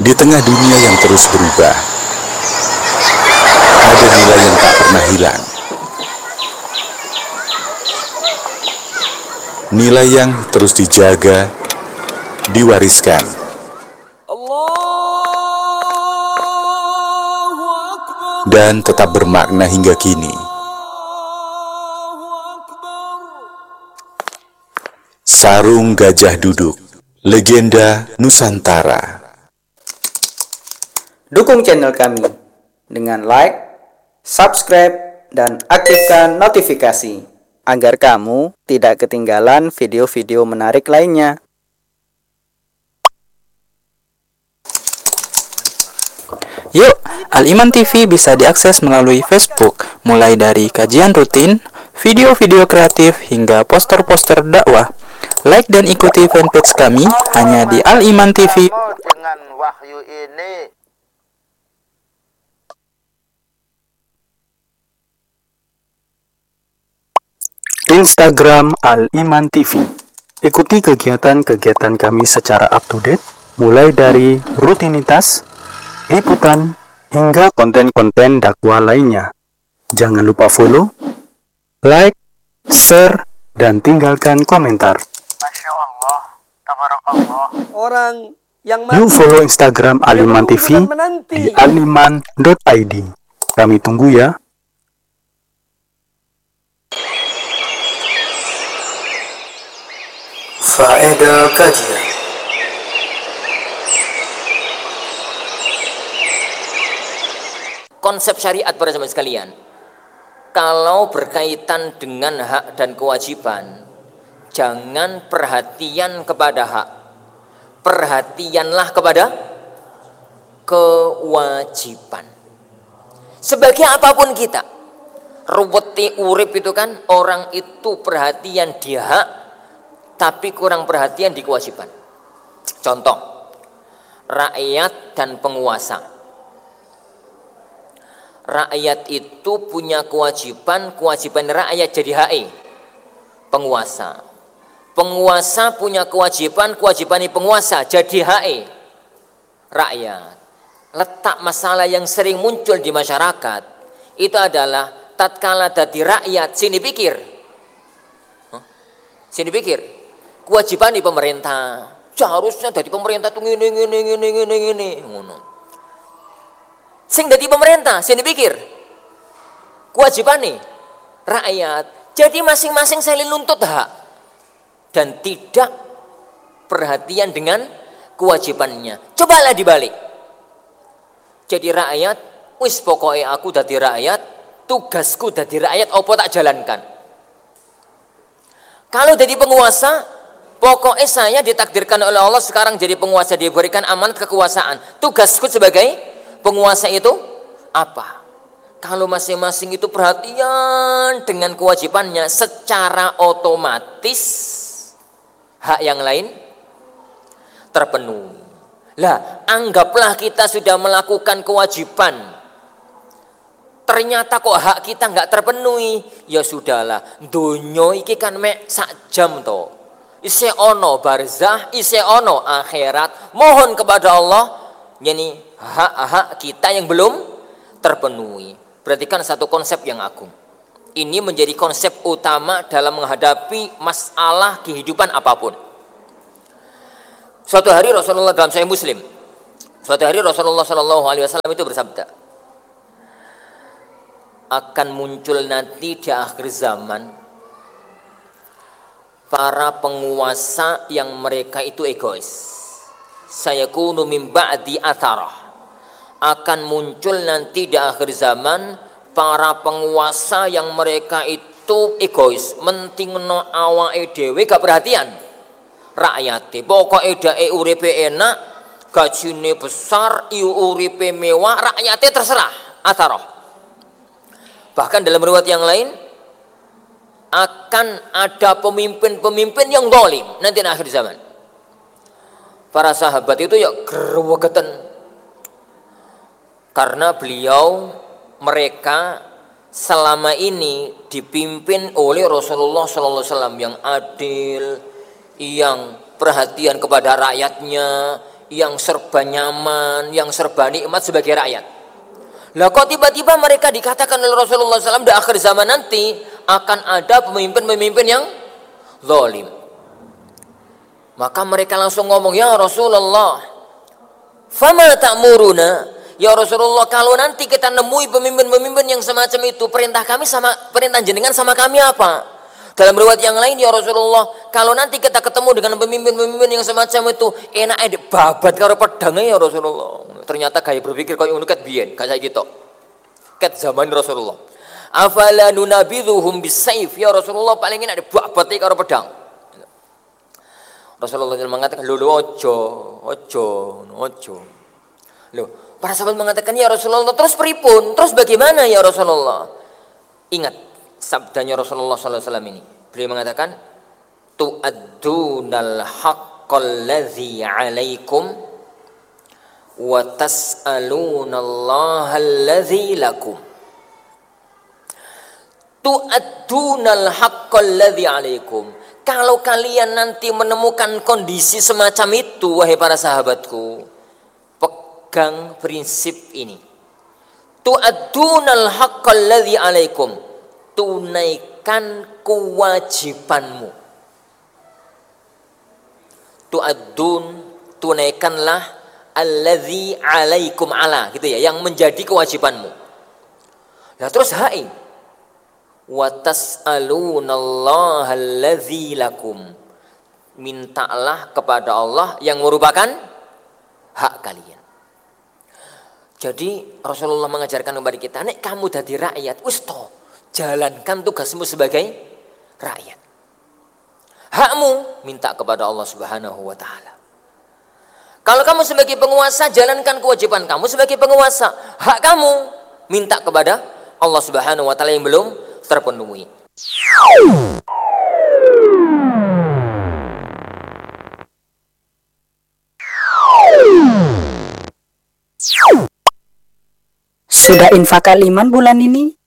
Di tengah dunia yang terus berubah, ada nilai yang tak pernah hilang. Nilai yang terus dijaga, diwariskan, dan tetap bermakna hingga kini. Sarung Gajah Duduk, legenda Nusantara. Dukung channel kami dengan like, subscribe, dan aktifkan notifikasi agar kamu tidak ketinggalan video-video menarik lainnya. Yuk, Al-Iman TV bisa diakses melalui Facebook, mulai dari kajian rutin, video-video kreatif, hingga poster-poster dakwah. Like dan ikuti fanpage kami hanya di Al-Iman TV. Dengan wahyu ini Instagram Al-Iman TV. Ikuti kegiatan-kegiatan kami secara up-to-date, mulai dari rutinitas, liputan, hingga konten-konten dakwah lainnya. Jangan lupa follow, like, share, dan tinggalkan komentar. Masya Allah, tabarakallah. Orang yang Yuk follow Instagram Al-Iman TV di aliman.id. Kami tunggu ya. Faedah kajian. Konsep syariat para jemaah sekalian, kalau berkaitan dengan hak dan kewajiban, jangan perhatian kepada hak, perhatianlah kepada kewajiban. Sebagai apapun kita, ruweti urip itu kan, orang itu perhatian di hak, tapi kurang perhatian di kewajiban. Contoh, rakyat dan penguasa. Rakyat itu punya kewajiban rakyat jadi HE penguasa. Penguasa punya kewajiban penguasa jadi HE rakyat. Letak masalah yang sering muncul di masyarakat itu adalah tatkala dadi rakyat sini pikir. Sini pikir. Kewajiban di pemerintah. Seharusnya dari pemerintah tuh ngene ngono. Sing dadi pemerintah, sing dipikir kewajiban nih rakyat. Jadi masing-masing saling nuntut hak dan tidak perhatian dengan kewajibannya. Cobalah dibalik. Jadi rakyat, wis pokoknya aku dadi rakyat, tugasku dadi rakyat, opo tak jalankan. Kalau jadi penguasa, pokoknya saya ditakdirkan oleh Allah sekarang jadi penguasa, diberikan amanat kekuasaan. Tugasku sebagai penguasa itu apa? Kalau masing-masing itu perhatian dengan kewajibannya, secara otomatis hak yang lain terpenuhi. Lah, anggaplah kita sudah melakukan kewajiban, ternyata kok hak kita nggak terpenuhi, ya sudahlah. Dunyo iki kan mek sak jam to. Ise ono barzah, ise ono akhirat. Mohon kepada Allah, yani hak-hak kita yang belum terpenuhi. Perhatikan satu konsep yang agung. Ini menjadi konsep utama dalam menghadapi masalah kehidupan apapun. Suatu hari Rasulullah dalam Sahih Muslim, suatu hari Rasulullah SAW itu bersabda, akan muncul nanti di akhir zaman para penguasa yang mereka itu egois. Sayakunu min ba'di atharah. Akan muncul nanti di akhir zaman para penguasa yang mereka itu egois, mentingno awake dhewe gak perhatian rakyate. Pokoke dae uripe enak, gajine besar, uripe mewah, rakyate terserah, atharah. Bahkan dalam riwayat yang lain akan ada pemimpin-pemimpin yang zalim nanti di akhir zaman. Para sahabat itu ya gerwegeten. Karena mereka selama ini dipimpin oleh Rasulullah SAW yang adil, yang perhatian kepada rakyatnya, yang serba nyaman, yang serba nikmat sebagai rakyat. Lah kok tiba-tiba mereka dikatakan oleh Rasulullah SAW di akhir zaman nanti akan ada pemimpin-pemimpin yang zalim. Maka mereka langsung ngomong, ya Rasulullah, fama ta'muruna? Ya Rasulullah, kalau nanti kita nemui pemimpin-pemimpin yang semacam itu, perintah jenengan sama kami apa? Dalam riwayat yang lain, ya Rasulullah, kalau nanti kita ketemu dengan pemimpin-pemimpin yang semacam itu, enaknya babat karo pedangnya ya Rasulullah. Ternyata gaya berpikir kaya ngono ket biyen, gak saiki tok. Ket zaman Rasulullah. Afala nunabidhuhum bisayf? Ya Rasulullah, paling enak babat karo pedang. Rasulullah mengatakan, lho ojo. Loh, para sahabat mengatakan, ya Rasulullah, terus pripun? Terus bagaimana ya Rasulullah? Ingat sabdanya Rasulullah SAW ini. Beliau mengatakan, tu'addunal haqqal ladzi 'alaikum wa tas'alunallaha alladzi lakum. Tu'addunal haqqal ladzi 'alaikum. Kalau kalian nanti menemukan kondisi semacam itu, wahai para sahabatku, pegang prinsip ini. Tu'addunal haqqal ladzi 'alaikum. Tunaikan kewajibanmu. Tu'addun, tunaikanlah alladzi 'alaikum ala, gitu ya, yang menjadi kewajibanmu. Nah terus hai wa tas'alunallaha alladzi lakum. Mintalah kepada Allah yang merupakan hak kalian. Jadi Rasulullah mengajarkan kepada kita, nek kamu dadi rakyat, wis to, jalankan tugasmu sebagai rakyat. Hakmu minta kepada Allah Subhanahu wa taala. Kalau kamu sebagai penguasa, jalankan kewajiban kamu sebagai penguasa. Hak kamu minta kepada Allah Subhanahu wa taala yang belum terpenuhi. Sudah infak Al-Iman bulan ini?